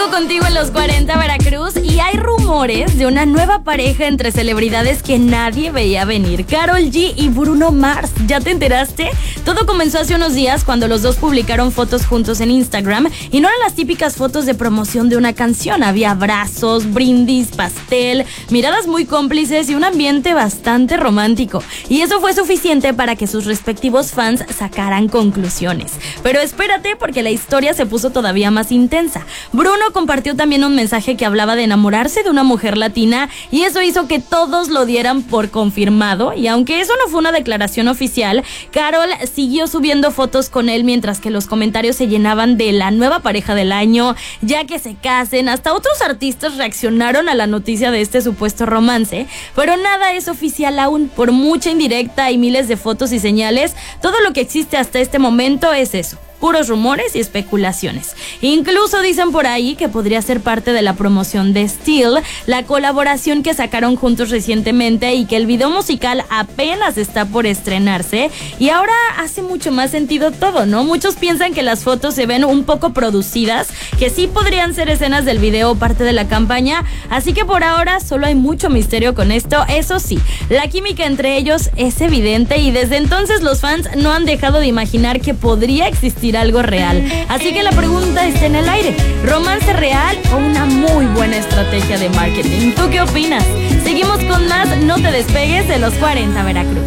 Sigo contigo en los 40 Veracruz y hay rumores de una nueva pareja entre celebridades que nadie veía venir. Karol G y Bruno Mars. ¿Ya te enteraste? Todo comenzó hace unos días cuando los dos publicaron fotos juntos en Instagram y no eran las típicas fotos de promoción de una canción. Había abrazos, brindis, pastel, miradas muy cómplices y un ambiente bastante romántico. Y eso fue suficiente para que sus respectivos fans sacaran conclusiones. Pero espérate, porque la historia se puso todavía más intensa. Bruno compartió también un mensaje que hablaba de enamorarse de una mujer latina y eso hizo que todos lo dieran por confirmado. Y aunque eso no fue una declaración oficial, Karol siguió subiendo fotos con él mientras que los comentarios se llenaban de la nueva pareja del año, ya que se casen. Hasta otros artistas reaccionaron a la noticia de este supuesto romance, pero nada es oficial aún. Por mucha indirecta y miles de fotos y señales, todo lo que existe hasta este momento es eso: puros rumores y especulaciones. Incluso dicen por ahí que podría ser parte de la promoción de Still, la colaboración que sacaron juntos recientemente y que el video musical apenas está por estrenarse. Y ahora hace mucho más sentido todo, ¿no? Muchos piensan que las fotos se ven un poco producidas, que sí podrían ser escenas del video o parte de la campaña, así que por ahora solo hay mucho misterio con esto. Eso sí, la química entre ellos es evidente y desde entonces los fans no han dejado de imaginar que podría existir algo real. Así que la pregunta está en el aire: ¿romance real o una muy buena estrategia de marketing? ¿Tú qué opinas? Seguimos con más. No te despegues de los 40 Veracruz.